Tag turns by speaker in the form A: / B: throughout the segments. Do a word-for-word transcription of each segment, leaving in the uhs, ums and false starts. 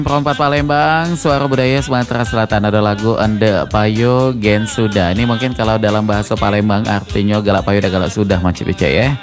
A: Perempat Palembang, suara budaya Sumatera Selatan, ada lagu Ende Payo Gen Sudah. Ini mungkin kalau dalam bahasa Palembang artinya galak payo dan galak sudah macam itu ya.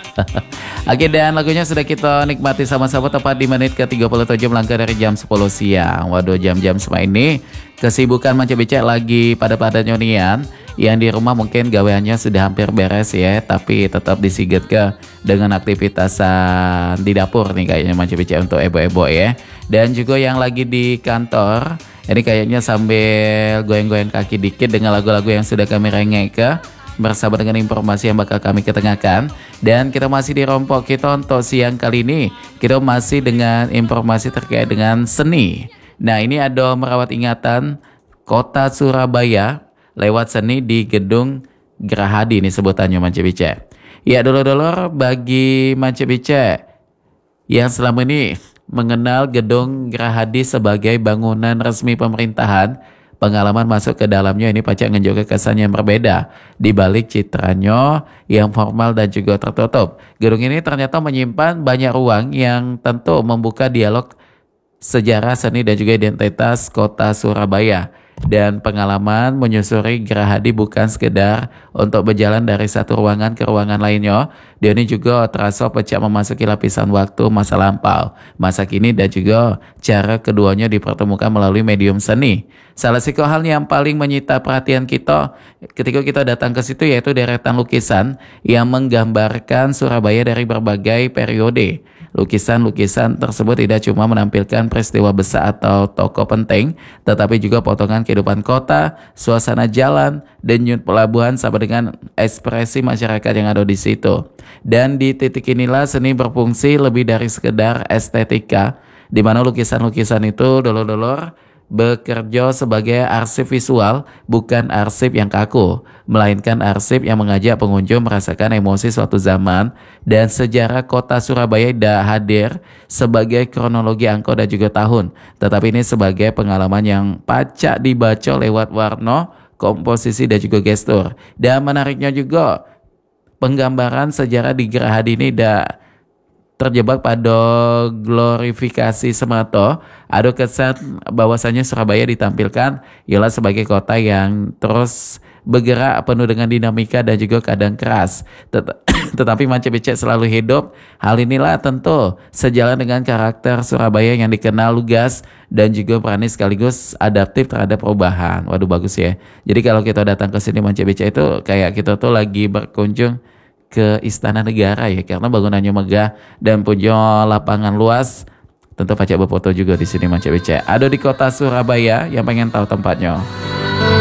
A: Oke, dan lagunya sudah kita nikmati sama-sama tepat di menit ke tiga puluh tujuh melangkah dari jam sepuluh siang. Waduh, jam-jam semua ini kesibukan macam becek lagi pada-pada nyonian. Yang di rumah mungkin gaweannya sudah hampir beres ya, tapi tetap disiget ke dengan aktivitasan di dapur nih kayaknya macam becek untuk ebo-ebo ya. Dan juga yang lagi di kantor, ini kayaknya sambil goyang-goyang kaki dikit dengan lagu-lagu yang sudah kami rengek bersama dengan informasi yang bakal kami ketengahkan. Dan kita masih di Rompok kita untuk siang kali ini. Kita masih dengan informasi terkait dengan seni. Nah, ini ada merawat ingatan Kota Surabaya lewat seni di Gedung Gerahadi ini sebutannya Mance Bice. Ya, dulur-dulur bagi Mance Bice yang selama ini mengenal Gedung Gerahadi sebagai bangunan resmi pemerintahan, pengalaman masuk ke dalamnya ini pacak menjaga kesan yang berbeda di balik citranya yang formal dan juga tertutup. Gedung ini ternyata menyimpan banyak ruang yang tentu membuka dialog sejarah seni dan juga identitas kota Surabaya. Dan pengalaman menyusuri Gerahadi bukan sekedar untuk berjalan dari satu ruangan ke ruangan lainnya. Dia ini juga terasa pecah memasuki lapisan waktu masa lampau, masa kini dan juga cara keduanya dipertemukan melalui medium seni. Salah satu hal yang paling menyita perhatian kita ketika kita datang ke situ yaitu deretan lukisan yang menggambarkan Surabaya dari berbagai periode. Lukisan-lukisan tersebut tidak cuma menampilkan peristiwa besar atau tokoh penting, tetapi juga potongan kehidupan kota, suasana jalan, denyut pelabuhan sampai dengan ekspresi masyarakat yang ada di situ. Dan di titik inilah seni berfungsi lebih dari sekedar estetika, di mana lukisan-lukisan itu dulur-dulur bekerja sebagai arsip visual, bukan arsip yang kaku, melainkan arsip yang mengajak pengunjung merasakan emosi suatu zaman dan sejarah kota Surabaya tidak hadir sebagai kronologi angka dan juga tahun, tetapi ini sebagai pengalaman yang pacak dibaca lewat warna, komposisi dan juga gestur. Dan menariknya juga penggambaran sejarah di Gerahadi ini tidak terjebak pada glorifikasi semata. Ada kesan bahwasanya Surabaya ditampilkan ialah sebagai kota yang terus bergerak penuh dengan dinamika dan juga kadang keras. Tet- Tetapi Mance Becek selalu hidup. Hal inilah tentu sejalan dengan karakter Surabaya yang dikenal lugas dan juga berani sekaligus adaptif terhadap perubahan. Waduh, bagus ya. Jadi kalau kita datang ke sini Mance Becek itu kayak kita tuh lagi berkunjung ke Istana Negara ya, karena bangunannya megah dan punya lapangan luas. Tentu pacak berfoto juga di sini Mance Becek. Ada di kota Surabaya yang pengen tahu tempatnya.